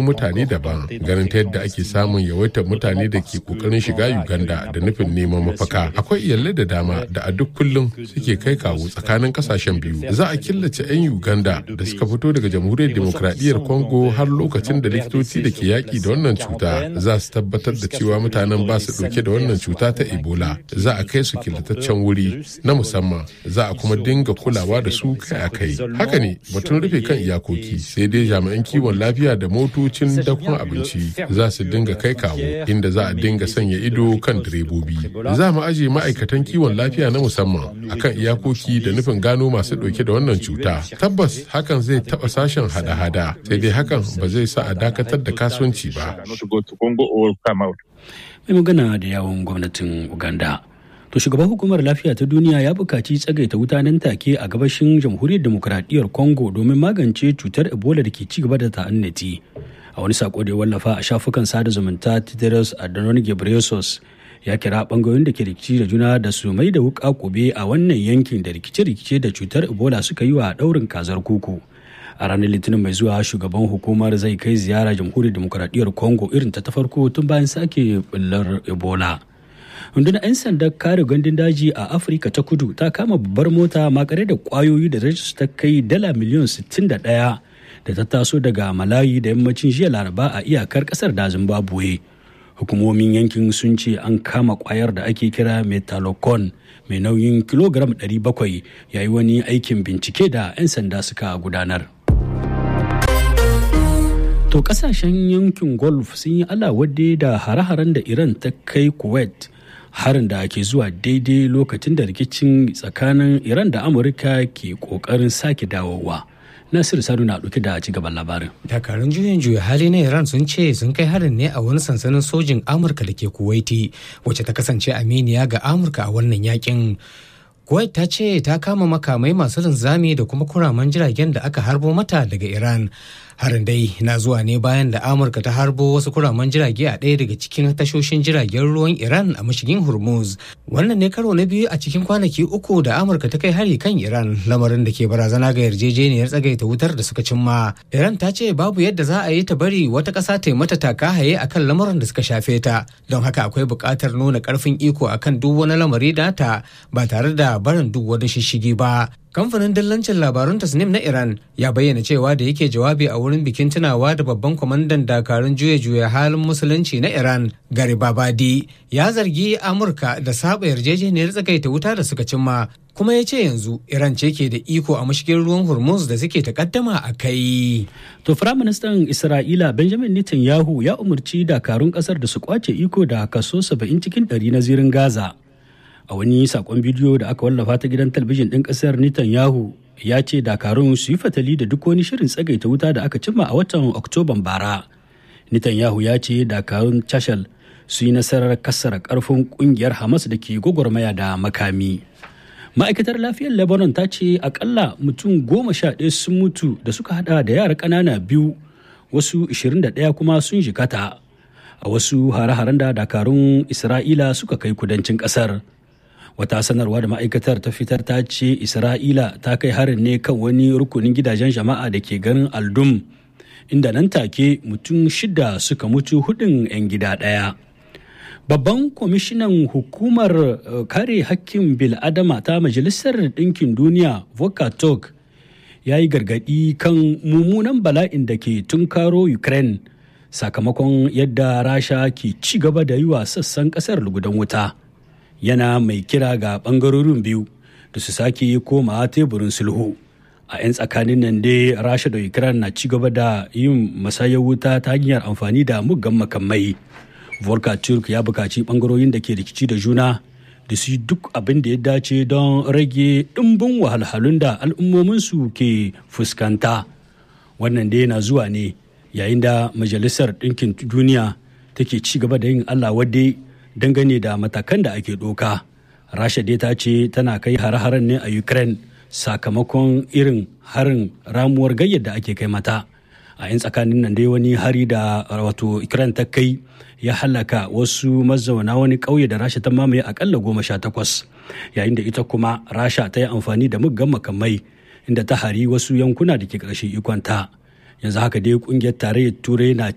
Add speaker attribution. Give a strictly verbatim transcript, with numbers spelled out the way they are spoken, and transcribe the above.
Speaker 1: mutane daban, ganin ta yadda ake samun yawaitar mutane da ke kokarin shiga Uganda da nufin neman mafaka. Akwai iyalai da dama da a duk kullum suke kai kawo tsakanin kasashen biyu. Za a killace 'yan Uganda da suka fito daga Jamhuriyar Demokradiyyar Congo har lokacin da likitoci da ke yaƙi da wannan cuta za su tabbatar da cewa mutanen ba su ɗauke da wannan cuta ta Ebola. Za a kai su killataccen wuri na musamman, za a kuma dinga kulawa da su kai a kai. Haka ne, batun rufe kan iyakoki, sai dai jami'an kiwon lafiya da motocin dakon abinci za su dinga kai kawo, inda za a dinga sanya ido kan direbobi. Za mu aje ma'aikatan kiwon lafiya na musamman akan iyakoki da nufin gano masu ɗauke da wannan cuta. Tabbas hakan zai taɓa sashen hada-hada, sai dai hakan ba zai sa a dakatar da kasuwanci ba.
Speaker 2: Mai magana da yawon gwamnatin Uganda. To shugaban hukumar lafiya ta duniya ya bukaci tsagaita wuta nan take a gabashin jamhuriyar demokuraɗiyyar Congo domin magance cutar Ebola da ke ci gaba da ta'annati. A wani sako da ya wallafa a shafukan sada zumunta, Tedros Adhanom Ghebreyesus ya kira bangayoyin da ke rikici da juna da su mai da wuka kube a wannan yankin da rikice-rikice da cutar Ebola suka yi wa daurin kazar kuku. A ranar Litinin mai zuwa shugaban hukumar zai kai ziyara jamhuriyar demokuraɗiyyar Congo irin ta ta farko tun bayan sake bullar Ebola. Rundunar 'yan sandan kare gandun daji a Afirka ta kudu ta kama babbar mota makare da kwayoyi da rajis ta kai dala miliyan sittin da ɗaya da ta taso daga Malawi da yammacin jiya Laraba a iyakar kasar da Zimbabwe. Hukumomin yankin sun ce an kama kwayar da ake kira metallocon mai nauyin kilogram ɗari bakwai yayi wani aikin bincike da 'yan sanda suka gudanar. To kasashen yankin Gulf sun yi alawadde da hare-haren da Iran ta kai Kuwait, harin da ke zuwa daidai lokacin da rikicin tsakanin Iran da Amurka ke kokarin sake dawowa. Nasiru Sadu na ɗauke da ci gaban labarin.
Speaker 3: Dakarun juyin juya hali na Iran sun ce sun kai harin ne a wani sansanin sojin Amurka da ke Kuwaiti, wacce ta kasance aminiya ga Amurka a wannan yakin. Kuwait ta ce ta kama makamai masu linzami da kuma kuraman jiragen da aka harbo mata daga Iran. Harin dai na zuwa ne bayan da Amurka ta harbo wasu kuraman jirage a ɗaya daga cikin tashoshin jiragen ruwan Iran a mashigin Hormuz. Wannan ne karo na biyu a cikin kwanaki uku da Amurka ta kai hari kan Iran, lamarin da ke barazana ga yarjejeniyar tsagaita wutar da suka cimma. Iran ta ce babu yadda za a yi ta bari wata ƙasa ta yi mata taka haye akan lamarin da suka shafe ta, don haka akwai buƙatar nuna ƙarfin iko akan duk wani lamari data ba tare da barin duk wani shishigi ba. Kamfanin dillancin labarun Tasnim na Iran ya bayyana cewa da yake jawabi a wurin bikin tunawa da babban kwamandan dakarun juya-juya halin musulunci na Iran, Gari Babadi, ya zargi Amurka da saba yarjejeniyar tsagaita wuta da suka cimma, kuma ya ce yanzu Iran ce ke da iko a mashigin ruwan Hormuz da suke takaddama a kai.
Speaker 2: To Firaministan Isra'ila Benjamin Netanyahu ya umarci dakarun kasar da su kwace iko da kaso saba'in cikin ɗari na zirin Gaza. A wani sakon bidiyo da aka wallafa ta gidan talabijin ɗin ƙasar, Netanyahu ya ce dakarun su yi fatali da duk wani shirin tsagaita wuta da aka cimma a watan Oktoban bara. Netanyahu ya ce dakarun Chashal su yi nasarar kassara ƙarfin ƙungiyar Hamas da ke gwagwarmaya da makami. Ma'aikatar lafiyar Lebanon ta ce akalla mutum goma sha ɗaya sun mutu da suka hada da yara ƙanana biyu, wasu ashirin da ɗaya kuma sun jikata a wasu hare-haren da dakarun Isra'ila suka kai kudancin ƙasar. Wata sanarwa da ma'aikatar ta fitar ta ce Isra'ila ta kai harin ne kan wani rukunin gidajen jama'a da ke garin Aldum, inda nan take mutum shida suka mutu, hudun 'yan gida ɗaya. Babban kwamishinan hukumar kare hakkin bil'adama ta Majalisar Ɗinkin Duniya, Volker Turk, ya yi gargaɗi kan mummunan bala'in da ke tunkaro Ukraine sakamakon yadda Rasha ke ci gaba da yi wa sassan ƙasar lugudan wuta. Yana mai kira ga ɓangarorin biyu da su sake koma teburin sulhu. A 'yan tsakanin nan dai Rasha da Ukraine na ci gaba da yin masayar wuta ta hanyar amfani da muggan makamai. Volker Turk ya buƙaci ɓangarorin da ke rikici da juna da su duk abin da ya dace don rage ɗimbin wahalhalun da al'ummominsu ke fuskanta. Wannan dai na zuwa ne yayin da Majalisar Ɗinkin Duniya take ci gaba da yin Allah wadde dangane da matakan da ake ɗoka. Rasha dai ta ce tana kai hare-haren ne a Ukraine sakamakon irin harin ramuwar gayyar da ake kai mata. A 'yan tsakanin nan dai wani hari da wato Ukraine ta kai ya halaka wasu mazauna wani ƙauye da Rasha ta mamaye akalla goma sha takwas, yayin da ita kuma Rasha ta yi amfani da muggan makamai inda ta hari wasu yankuna da ke ƙarshen ikonta. Yanzu haka dai ƙungiyar tarayyar Turai na